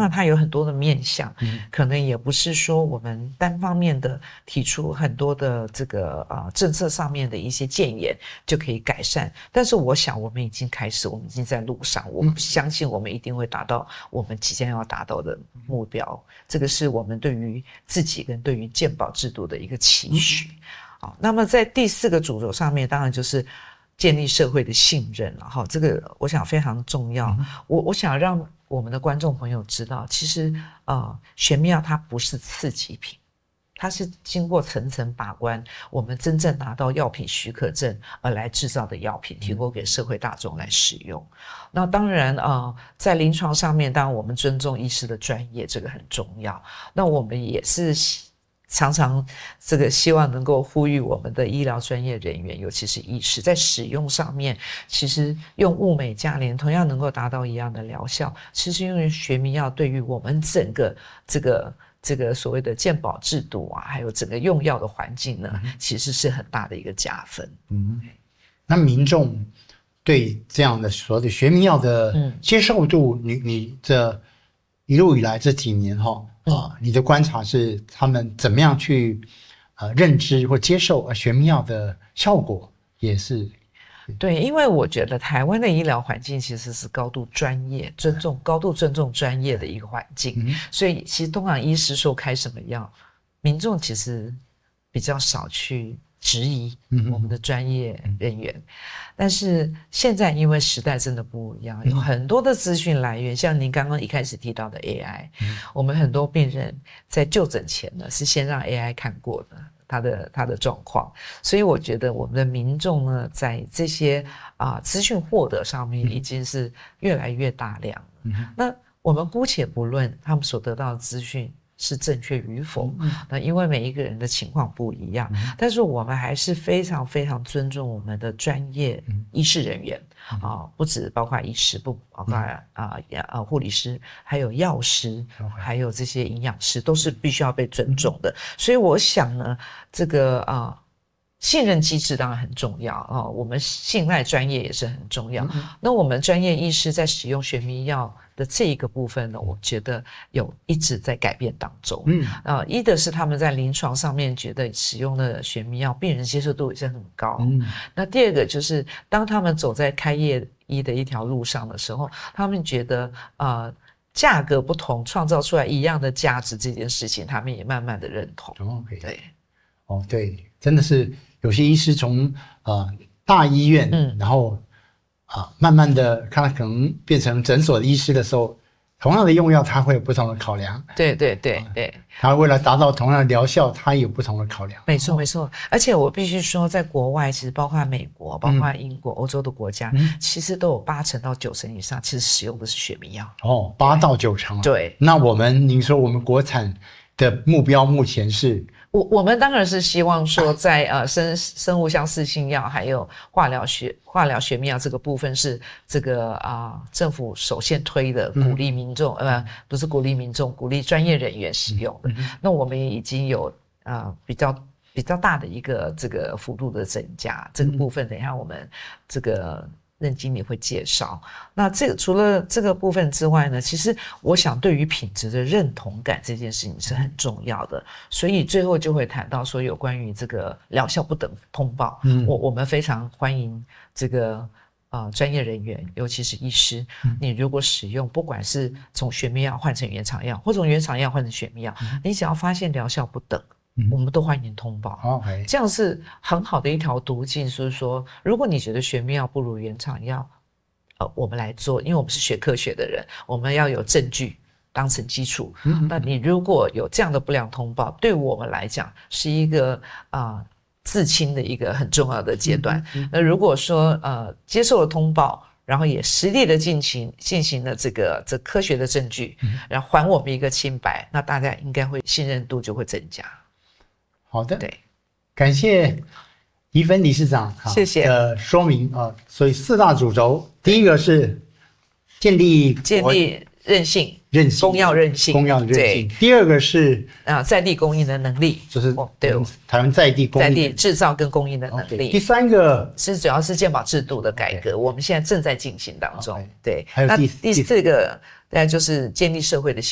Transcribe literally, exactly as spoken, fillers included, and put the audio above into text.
然它有很多的面向，嗯、可能也不是说我们单方面的提出很多的这个呃政策上面的一些建言就可以改善，但是我想我们已经开始，我们已经在路上，我相信我们一定会达到我们即将要达到的目标，这个是我们对于自己跟对于健保制度的一个期许。好，那么在第四个主轴上面，当然就是建立社会的信任了哈，这个我想非常重要。嗯、我我想让我们的观众朋友知道，其实呃，玄妙它不是次级品，它是经过层层把关，我们真正拿到药品许可证而来制造的药品，提供给社会大众来使用。嗯、那当然啊、呃，在临床上面，当然我们尊重医师的专业，这个很重要。那我们也是常常这个希望能够呼吁我们的医疗专业人员，尤其是医师，在使用上面，其实用物美价廉，同样能够达到一样的疗效。其实因为学名药对于我们整个这个这个所谓的健保制度啊，还有整个用药的环境呢，嗯、其实是很大的一个加分。嗯， 那民众对这样的所谓的学名药的接受度，嗯、你你这一路以来这几年哈。啊，你的观察是他们怎么样去呃认知或接受学名药的效果，也是对，因为我觉得台湾的医疗环境其实是高度专业、尊重、高度尊重专业的一个环境，嗯、所以其实通常医师说开什么药，民众其实比较少去质疑我们的专业人员。嗯、但是现在因为时代真的不一样，有很多的资讯来源，像您刚刚一开始提到的 A I，嗯、我们很多病人在就诊前呢是先让 A I 看过的他的他的状况，所以我觉得我们的民众呢在这些啊资讯获得上面已经是越来越大量了。嗯、那我们姑且不论他们所得到的资讯是正确与否，嗯、那因为每一个人的情况不一样，嗯、但是我们还是非常非常尊重我们的专业医事人员，嗯、啊，不止包括医师，不包括啊啊护理师，还有药师，嗯、还有这些营养师，都是必须要被尊重的。嗯、所以我想呢，这个啊。信任机制当然很重要啊，我们信赖专业也是很重要。嗯、那我们专业医师在使用学名药的这一个部分呢，我觉得有一直在改变当中。嗯，啊，一的是他们在临床上面觉得使用的学名药病人接受度也是很高。嗯，那第二个就是当他们走在开业医的一条路上的时候，他们觉得呃价格不同，创造出来一样的价值这件事情，他们也慢慢的认同。 哦， 对， 哦，对，真的是。有些医师从呃大医院，嗯、然后啊、呃、慢慢的，他可能变成诊所的医师的时候，同样的用药，他会有不同的考量。 对对对对， 他为了达到同样的疗效，他有不同的考量。 没错、哦、没错，而且我必须说，在国外，其实包括美国、包括英国、嗯、欧洲的国家，嗯、其实都有八成到九成以上，其实使用的是学名药。 哦，八到九成、啊。 对， 那我们，您说我们国产的目标目前是？ 我我们当然是希望说在，在呃生生物相似性药还有化疗学化疗学名药这个部分是这个啊、呃、政府首先推的，鼓励民众、嗯、呃不是鼓励民众，鼓励专业人员使用的。嗯、那我们也已经有啊、呃、比较比较大的一个这个幅度的增加，这个部分等一下我们这个。任经理会介绍。那这个除了这个部分之外呢，其实我想对于品质的认同感这件事情是很重要的，所以最后就会谈到说有关于这个疗效不等通报。嗯，我我们非常欢迎这个呃专业人员，尤其是医师，嗯、你如果使用不管是从学名药换成原厂药，或从原厂药换成学名药，嗯、你只要发现疗效不等。嗯、我们都欢迎通报， okay. 这样是很好的一条途径。所以说，如果你觉得学名药不如原厂药，呃，我们来做，因为我们是学科学的人，我们要有证据当成基础。嗯、那你如果有这样的不良通报，对我们来讲是一个啊、呃、自清的一个很重要的阶段。嗯嗯、那如果说呃接受了通报，然后也实地的进行进行了这个这科学的证据，嗯、然后还我们一个清白，那大家应该会信任度就会增加。 好的， 对， 感谢怡芬理事长谢谢的说明啊。所以四大主轴，第一个是建立建立韧性， 韧性供药韧性， 供药的韧性。第二个是啊在地供应的能力， 就是哦对台湾在地供应、 在地制造跟供应的能力。 Okay, 第三个是主要是健保制度的改革， okay, 我们现在正在进行当中。Okay, 对， 还有第第四个，大概就是建立社会的